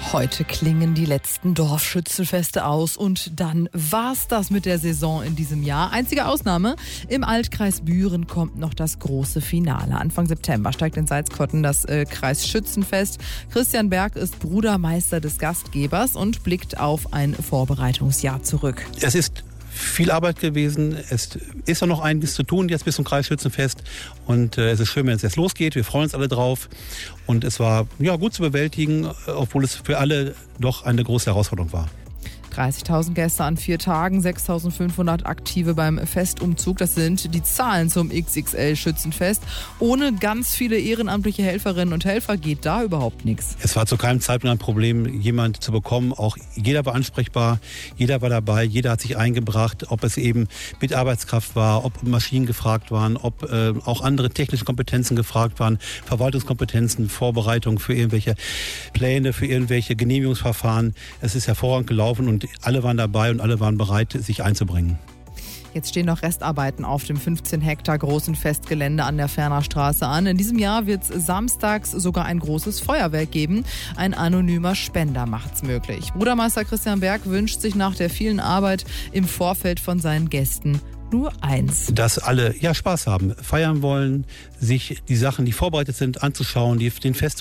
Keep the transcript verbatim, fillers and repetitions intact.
Heute klingen die letzten Dorfschützenfeste aus und dann war's das mit der Saison in diesem Jahr. Einzige Ausnahme, im Altkreis Büren kommt noch das große Finale. Anfang September steigt in Salzkotten das äh, Kreisschützenfest. Christian Berg ist Brudermeister des Gastgebers und blickt auf ein Vorbereitungsjahr zurück. Es ist viel Arbeit gewesen. Es ist ja noch einiges zu tun jetzt bis zum Kreisschützenfest. Und äh, es ist schön, wenn es jetzt losgeht. Wir freuen uns alle drauf. Und es war ja gut zu bewältigen, obwohl es für alle doch eine große Herausforderung war. dreißigtausend Gäste an vier Tagen, sechstausendfünfhundert Aktive beim Festumzug. Das sind die Zahlen zum X X L-Schützenfest. Ohne ganz viele ehrenamtliche Helferinnen und Helfer geht da überhaupt nichts. Es war zu keinem Zeitpunkt ein Problem, jemand zu bekommen. Auch jeder war ansprechbar, jeder war dabei, jeder hat sich eingebracht, ob es eben mit Arbeitskraft war, ob Maschinen gefragt waren, ob äh, auch andere technische Kompetenzen gefragt waren, Verwaltungskompetenzen, Vorbereitung für irgendwelche Pläne, für irgendwelche Genehmigungsverfahren. Es ist hervorragend gelaufen und alle waren dabei und alle waren bereit, sich einzubringen. Jetzt stehen noch Restarbeiten auf dem fünfzehn Hektar großen Festgelände an der Ferner Straße an. In diesem Jahr wird es samstags sogar ein großes Feuerwerk geben. Ein anonymer Spender macht's möglich. Brudermeister Christian Berg wünscht sich nach der vielen Arbeit im Vorfeld von seinen Gästen nur eins. Dass alle ja Spaß haben, feiern wollen, sich die Sachen, die vorbereitet sind, anzuschauen, die, den Fest